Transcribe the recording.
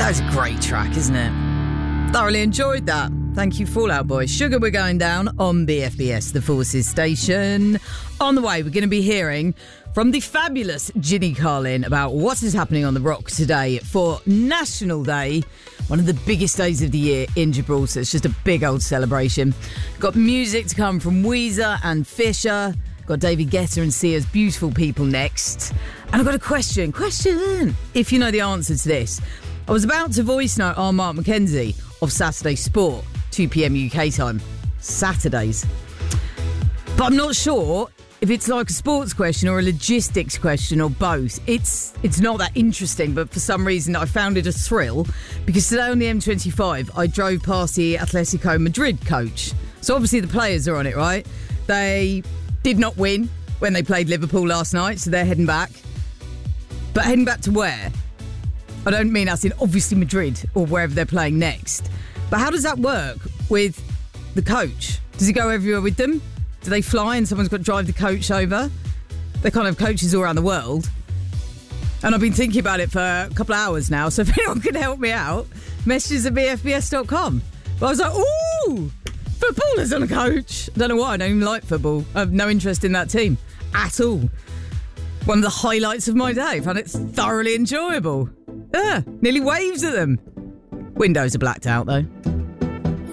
That was a great track, isn't it? Thoroughly enjoyed that. Thank you, Fall Out Boy. Sugar, we're going down on BFBS, the Forces station. On the way, we're going to be hearing from the fabulous Ginny Carlin about what is happening on the Rock today for National Day, one of the biggest days of the year in Gibraltar. It's just a big old celebration. Got music to come from Weezer and Fisher. Got David Guetta and Sia's Beautiful People next. And I've got a question. If you know the answer to this. I was about to voice note our Mark McKenzie of Saturday Sport, 2 p.m. UK time. Saturdays. But I'm not sure if it's like a sports question or a logistics question or both. It's not that interesting, but for some reason I found it a thrill because today on the M25 I drove past the Atletico Madrid coach. So obviously the players are on it, right? They did not win when they played Liverpool last night, so they're heading back. But heading back to where? I don't mean us in obviously Madrid or wherever they're playing next. But how does that work with the coach? Does he go everywhere with them? Do they fly and someone's got to drive the coach over? They kind of coaches all around the world. And I've been thinking about it for a couple of hours now, so if anyone can help me out, messages at bfbs.com. But I was like, ooh, footballers on a coach. I don't know why, I don't even like football. I have no interest in that team at all. One of the highlights of my day. I found it thoroughly enjoyable. Nearly waves at them. Windows are blacked out though.